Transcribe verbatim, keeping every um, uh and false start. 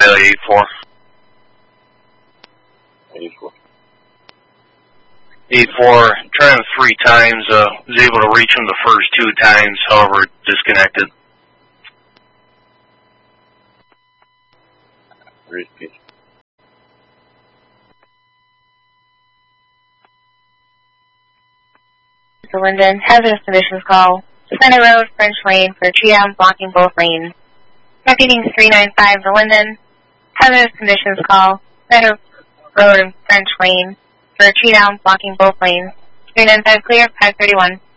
eight four. eight four. eight four, tried him three times, uh, was able to reach him the first two times, however, disconnected. Repeat. To Linden, hazardous conditions call. Center Road, French Lane for tree down blocking both lanes. Repeating three nine five to Linden, hazardous conditions call. Center Road and French Lane for tree down blocking both lanes. three nine five clear, five thirty-one.